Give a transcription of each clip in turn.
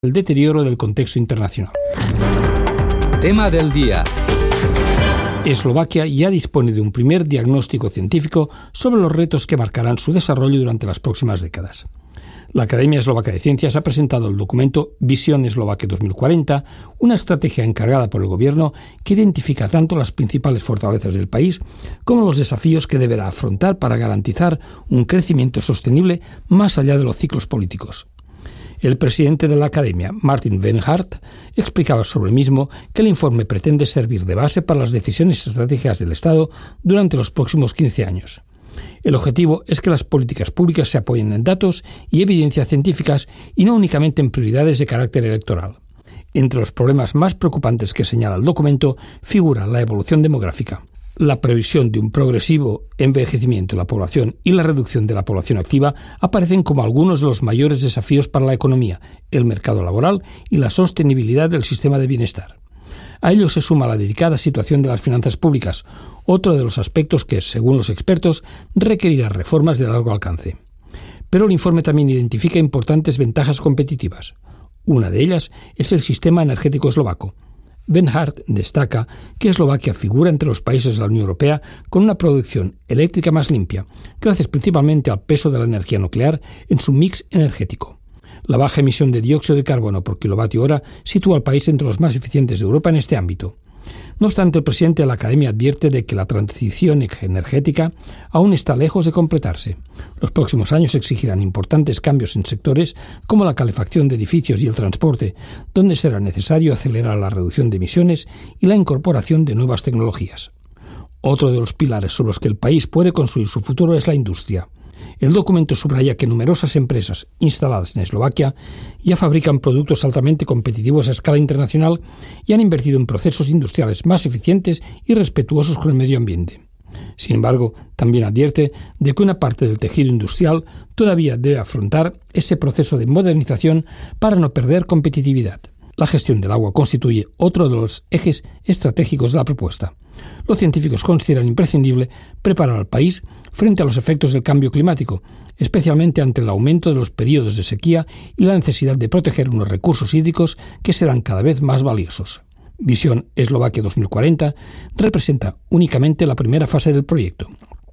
el deterioro del contexto internacional. Tema del día. Eslovaquia ya dispone de un primer diagnóstico científico sobre los retos que marcarán su desarrollo durante las próximas décadas. La Academia Eslovaca de Ciencias ha presentado el documento Visión Eslovaquia 2040, una estrategia encargada por el gobierno que identifica tanto las principales fortalezas del país como los desafíos que deberá afrontar para garantizar un crecimiento sostenible más allá de los ciclos políticos. El presidente de la Academia, Martin Venhart, explicaba sobre el mismo que el informe pretende servir de base para las decisiones estratégicas del Estado durante los próximos 15 años. El objetivo es que las políticas públicas se apoyen en datos y evidencias científicas y no únicamente en prioridades de carácter electoral. Entre los problemas más preocupantes que señala el documento figura la evolución demográfica. La previsión de un progresivo envejecimiento de la población y la reducción de la población activa aparecen como algunos de los mayores desafíos para la economía, el mercado laboral y la sostenibilidad del sistema de bienestar. A ello se suma la delicada situación de las finanzas públicas, otro de los aspectos que, según los expertos, requerirá reformas de largo alcance. Pero el informe también identifica importantes ventajas competitivas. Una de ellas es el sistema energético eslovaco. Venhart destaca que Eslovaquia figura entre los países de la Unión Europea con una producción eléctrica más limpia, gracias principalmente al peso de la energía nuclear en su mix energético. La baja emisión de dióxido de carbono por kilovatio hora sitúa al país entre los más eficientes de Europa en este ámbito. No obstante, el presidente de la Academia advierte de que la transición energética aún está lejos de completarse. Los próximos años exigirán importantes cambios en sectores como la calefacción de edificios y el transporte, donde será necesario acelerar la reducción de emisiones y la incorporación de nuevas tecnologías. Otro de los pilares sobre los que el país puede construir su futuro es la industria. El documento subraya que numerosas empresas instaladas en Eslovaquia ya fabrican productos altamente competitivos a escala internacional y han invertido en procesos industriales más eficientes y respetuosos con el medio ambiente. Sin embargo, también advierte de que una parte del tejido industrial todavía debe afrontar ese proceso de modernización para no perder competitividad. La gestión del agua constituye otro de los ejes estratégicos de la propuesta. Los científicos consideran imprescindible preparar al país frente a los efectos del cambio climático, especialmente ante el aumento de los periodos de sequía y la necesidad de proteger unos recursos hídricos que serán cada vez más valiosos. Visión Eslovaquia 2040 representa únicamente la primera fase del proyecto.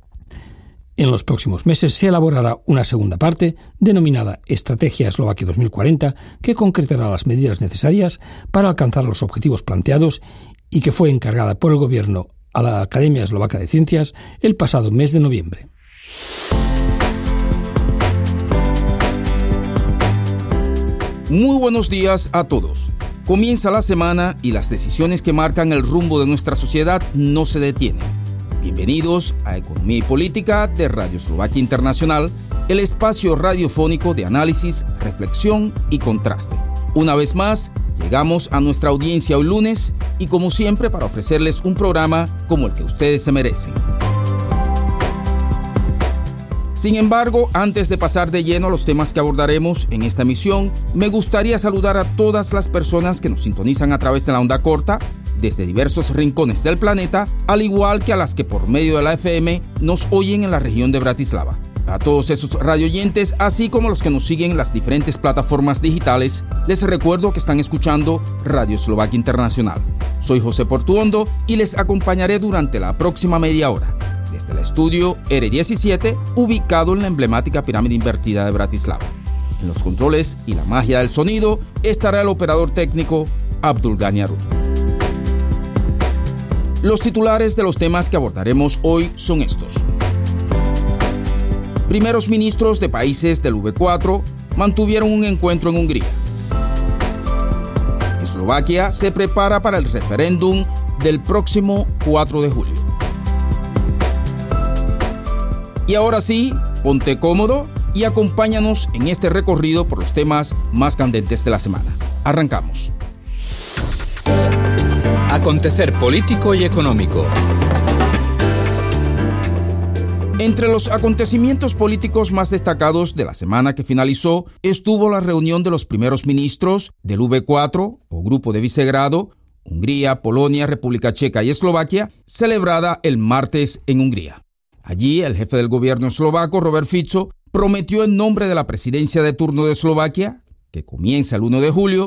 En los próximos meses se elaborará una segunda parte, denominada Estrategia Eslovaquia 2040, que concretará las medidas necesarias para alcanzar los objetivos planteados y que fue encargada por el gobierno a la Academia Eslovaca de Ciencias el pasado mes de noviembre. Muy buenos días a todos. Comienza la semana y las decisiones que marcan el rumbo de nuestra sociedad no se detienen. Bienvenidos a Economía y Política de Radio Eslovaquia Internacional, el espacio radiofónico de análisis, reflexión y contraste. Una vez más, llegamos a nuestra audiencia hoy lunes y como siempre para ofrecerles un programa como el que ustedes se merecen. Sin embargo, antes de pasar de lleno a los temas que abordaremos en esta emisión, me gustaría saludar a todas las personas que nos sintonizan a través de la onda corta, desde diversos rincones del planeta, al igual que a las que por medio de la FM nos oyen en la región de Bratislava. A todos esos radioyentes, así como los que nos siguen en las diferentes plataformas digitales, les recuerdo que están escuchando Radio Eslovaquia Internacional. Soy José Portuondo y les acompañaré durante la próxima media hora, desde el estudio R17, ubicado en la emblemática pirámide invertida de Bratislava. En los controles y la magia del sonido estará el operador técnico Abdulgani Arut. Los titulares de los temas que abordaremos hoy son estos. Primeros ministros de países del V4 mantuvieron un encuentro en Hungría. Eslovaquia se prepara para el referéndum del próximo 4 de julio. Y ahora sí, ponte cómodo y acompáñanos en este recorrido por los temas más candentes de la semana. Arrancamos. Acontecer político y económico. Entre los acontecimientos políticos más destacados de la semana que finalizó estuvo la reunión de los primeros ministros del V4 o Grupo de Visegrado, Hungría, Polonia, República Checa y Eslovaquia, celebrada el martes en Hungría. Allí el jefe del gobierno eslovaco, Robert Fico, prometió en nombre de la presidencia de turno de Eslovaquia que comienza el 1 de julio,